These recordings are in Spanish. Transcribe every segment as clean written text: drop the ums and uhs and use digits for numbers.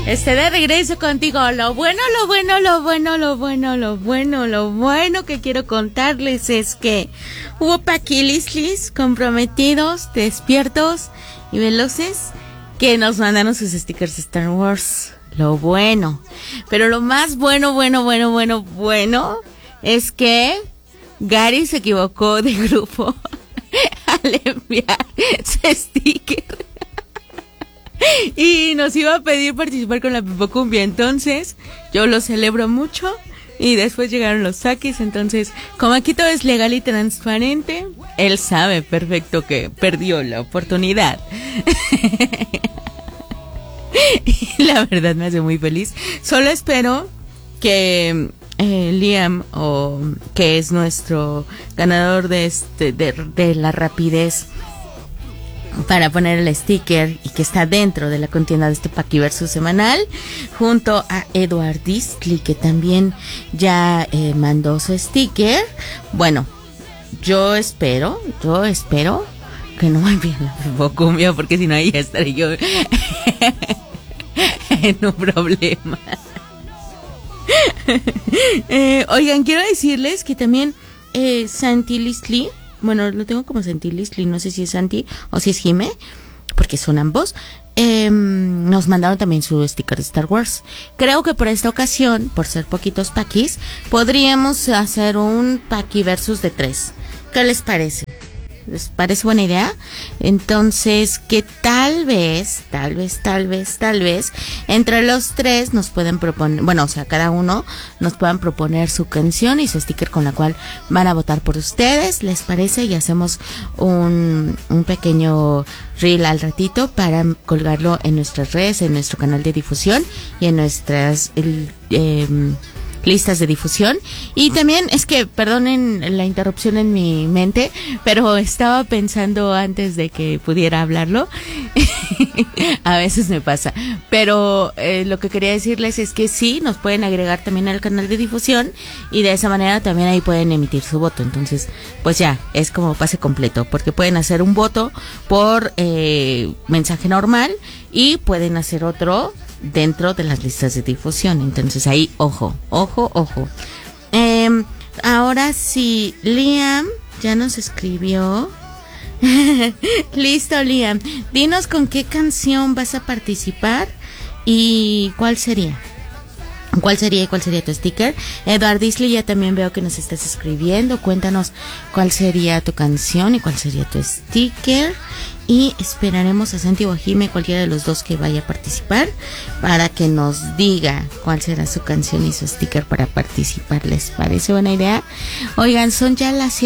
De regreso contigo. Lo bueno que quiero contarles es que hubo paquilislis comprometidos, despiertos y veloces que nos mandaron sus stickers de Star Wars. Lo bueno. Pero lo más bueno es que Gary se equivocó de grupo al enviar su sticker. Y nos iba a pedir participar con la Pipocumbia. Entonces, yo lo celebro mucho. Y después llegaron los saquis. Entonces, como aquí todo es legal y transparente, él sabe perfecto que perdió la oportunidad. Y la verdad me hace muy feliz. Solo espero que Liam, que es nuestro ganador de la rapidez para poner el sticker y que está dentro de la contienda de este Paquiverso semanal, junto a Edward Distley, que también ya mandó su sticker. Bueno, yo espero que no me envíen la Pipocumbia, porque si no ahí ya estaré yo en un problema. Oigan, quiero decirles que también Santi Listley, bueno, lo tengo como Santi Listley, no sé si es Santi o si es Jime, porque son ambos. Nos mandaron también su sticker de Star Wars. Creo que por esta ocasión, por ser poquitos paquis, podríamos hacer un Paqui versus de 3. ¿Qué les parece? ¿Les parece buena idea? Entonces, que tal vez, entre los 3 nos pueden proponer, bueno, o sea, cada uno nos puedan proponer su canción y su sticker con la cual van a votar por ustedes. ¿Les parece? Y hacemos un pequeño reel al ratito para colgarlo en nuestras redes, en nuestro canal de difusión y en nuestras listas de difusión. Y también es que, perdonen la interrupción en mi mente, pero estaba pensando antes de que pudiera hablarlo. A veces me pasa, pero lo que quería decirles es que sí, nos pueden agregar también al canal de difusión y de esa manera también ahí pueden emitir su voto. Entonces, pues ya, es como pase completo, porque pueden hacer un voto por mensaje normal y pueden hacer otro dentro de las listas de difusión. Entonces ahí, ojo. Ahora sí, Liam ya nos escribió. Listo, Liam, dinos con qué canción vas a participar y cuál sería tu sticker. Edward Distley, ya también veo que nos estás escribiendo. Cuéntanos cuál sería tu canción y cuál sería tu sticker. Y esperaremos a Santi o a Jime, cualquiera de los dos que vaya a participar, para que nos diga cuál será su canción y su sticker para participar. ¿Les parece buena idea? Oigan, son ya las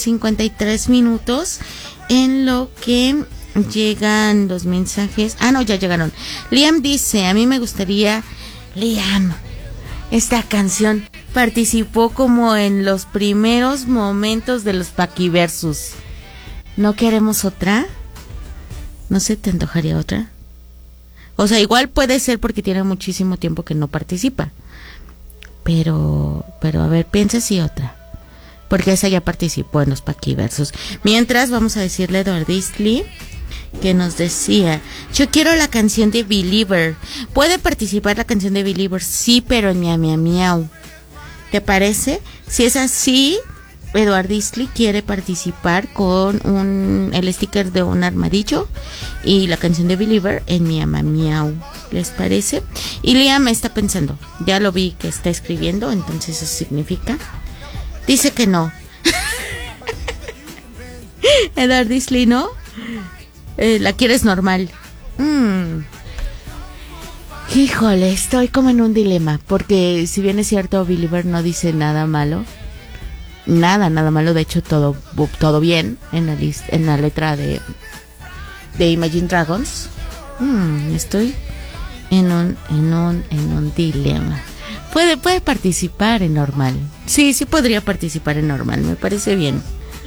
7:53, en lo que llegan los mensajes. No, ya llegaron. Liam dice, a mí me gustaría... Liam, esta canción participó como en los primeros momentos de los Paquiversus. ¿No queremos otra? ¿No se te antojaría otra? O sea, igual puede ser porque tiene muchísimo tiempo que no participa. Pero a ver, piensa si otra. Porque esa ya participó en los Paquiversus. Mientras, vamos a decirle a Edward Distley, que nos decía, yo quiero la canción de Believer. ¿Puede participar la canción de Believer? Sí, pero en Miau Miau. ¿Te parece? Si es así, Edward Distley quiere participar con el sticker de un armadillo y la canción de Believer en Miau Miau. ¿Les parece? Y Liam está pensando, ya lo vi que está escribiendo, entonces eso significa, dice que no. Edward Distley, ¿no? La quieres normal. Híjole, estoy como en un dilema, porque si bien es cierto, Believer no dice nada malo. Nada malo, de hecho todo bien en la letra de Imagine Dragons. Estoy en un dilema. Puede participar en normal. Sí podría participar en normal, me parece bien.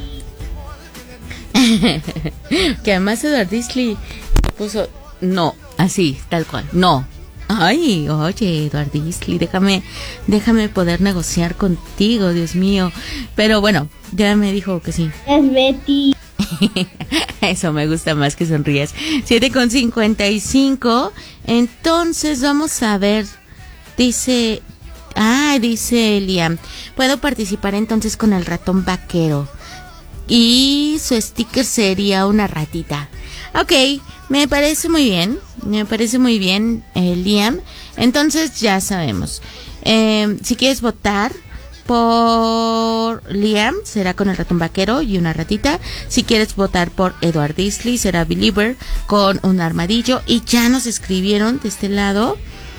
Que además Edward Distley puso no, así, tal cual, no. Ay, oye, Edward Distley, déjame poder negociar contigo, Dios mío. Pero bueno, ya me dijo que sí. Es Betty. Eso me gusta más que sonrías. 7:55. Entonces vamos a ver. Dice Liam, puedo participar entonces con el ratón vaquero. Y su sticker sería una ratita. Ok, me parece muy bien, Liam. Entonces ya sabemos. Si quieres votar por Liam, será con el ratón vaquero y una ratita. Si quieres votar por Edward Disley, será Believer con un armadillo. Y ya nos escribieron de este lado.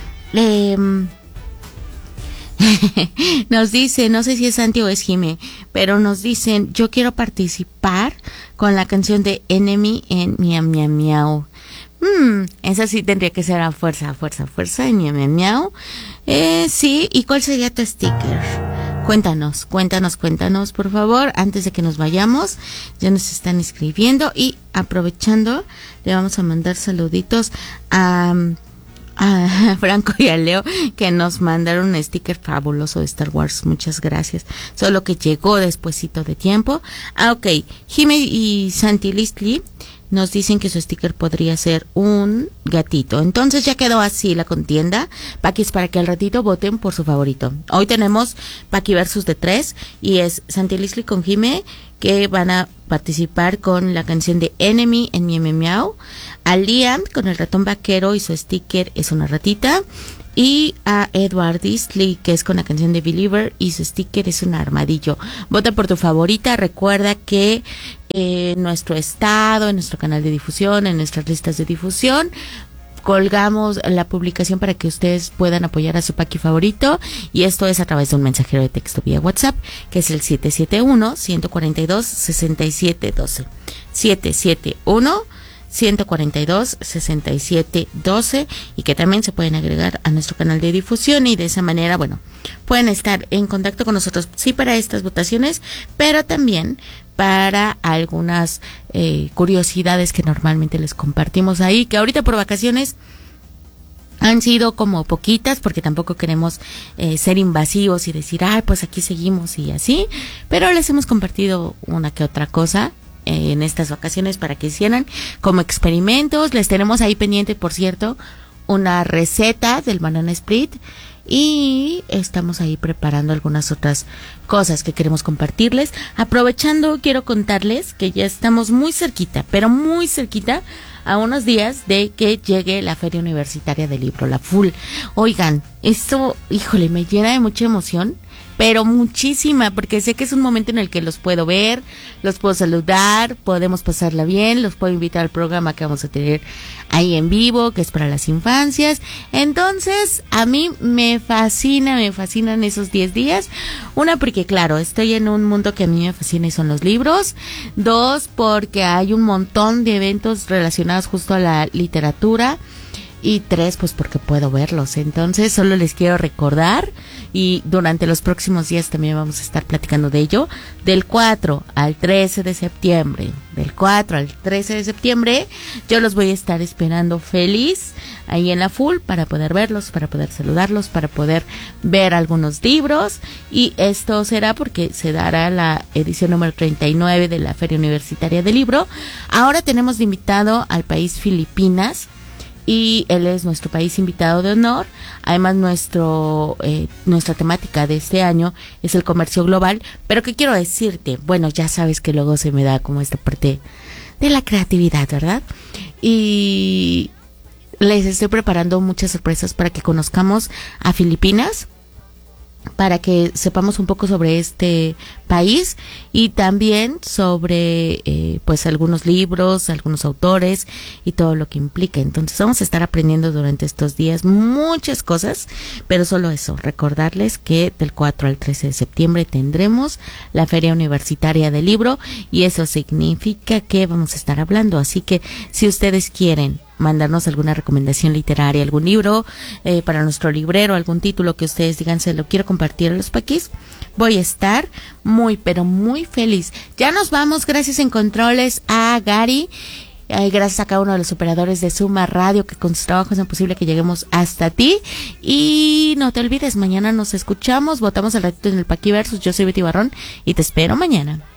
Nos dice, no sé si es Santi o es Jime, pero nos dicen, yo quiero participar con la canción de Enemy en Miau Miau Miau. Esa sí tendría que ser a fuerza en Miau Miau Miau. Sí, ¿y cuál sería tu sticker? Cuéntanos, por favor, antes de que nos vayamos. Ya nos están escribiendo y aprovechando, le vamos a mandar saluditos a Franco y a Leo, que nos mandaron un sticker fabuloso de Star Wars. Muchas gracias. Solo que llegó despuesito de tiempo. Ok. Jime y Santi Listli nos dicen que su sticker podría ser un gatito. Entonces ya quedó así la contienda. Paquis, para que al ratito voten por su favorito. Hoy tenemos Paqui versus de 3 y es Santi Listli con Jime, que van a participar con la canción de Enemy en Miau Miau Miau. A Liam con el ratón vaquero y su sticker es una ratita. Y a Edward Disley, que es con la canción de Believer y su sticker es un armadillo. Vota por tu favorita. Recuerda que en nuestro estado, en nuestro canal de difusión, en nuestras listas de difusión, colgamos la publicación para que ustedes puedan apoyar a su Paqui favorito, y esto es a través de un mensajero de texto vía WhatsApp, que es el 771-142-6712. 771-142-6712, y que también se pueden agregar a nuestro canal de difusión, y de esa manera, bueno, pueden estar en contacto con nosotros, sí, para estas votaciones, pero también para algunas curiosidades que normalmente les compartimos ahí, que ahorita por vacaciones han sido como poquitas, porque tampoco queremos ser invasivos y decir, pues aquí seguimos y así, pero les hemos compartido una que otra cosa en estas vacaciones para que hicieran como experimentos. Les tenemos ahí pendiente, por cierto, una receta del banana split, y estamos ahí preparando algunas otras cosas que queremos compartirles. Aprovechando, quiero contarles que ya estamos muy cerquita, pero muy cerquita, a unos días de que llegue la Feria Universitaria del Libro, la FUL. Oigan, esto, híjole, me llena de mucha emoción, pero muchísima, porque sé que es un momento en el que los puedo ver, los puedo saludar, podemos pasarla bien, los puedo invitar al programa que vamos a tener ahí en vivo, que es para las infancias. Entonces, a mí me fascinan esos 10 días. Una, porque claro, estoy en un mundo que a mí me fascina y son los libros. 2, porque hay un montón de eventos relacionados justo a la literatura. Y 3, pues porque puedo verlos. Entonces solo les quiero recordar, y durante los próximos días también vamos a estar platicando de ello, del 4 al 13 de septiembre. Del 4 al 13 de septiembre yo los voy a estar esperando feliz ahí en la FUL, para poder verlos, para poder saludarlos, para poder ver algunos libros. Y esto será porque se dará la edición número 39 de la Feria Universitaria del Libro. Ahora tenemos de invitado al país Filipinas, y él es nuestro país invitado de honor. Además, nuestra temática de este año es el comercio global. Pero ¿qué quiero decirte? Bueno, ya sabes que luego se me da como esta parte de la creatividad, ¿verdad? Y les estoy preparando muchas sorpresas para que conozcamos a Filipinas, para que sepamos un poco sobre este país, y también sobre pues algunos libros, algunos autores y todo lo que implica. Entonces vamos a estar aprendiendo durante estos días muchas cosas, pero solo eso, recordarles que del 4 al 13 de septiembre tendremos la Feria Universitaria del Libro, y eso significa que vamos a estar hablando. Así que si ustedes quieren mandarnos alguna recomendación literaria, algún libro para nuestro librero, algún título que ustedes digan, se lo quiero compartir a los Paquis, voy a estar muy, pero muy feliz. Ya nos vamos. Gracias en controles a Gary, gracias a cada uno de los operadores de Suma Radio, que con sus trabajos hacen posible que lleguemos hasta ti. Y no te olvides, mañana nos escuchamos, votamos al ratito en el Paqui Versus. Yo soy Betty Barrón y te espero mañana.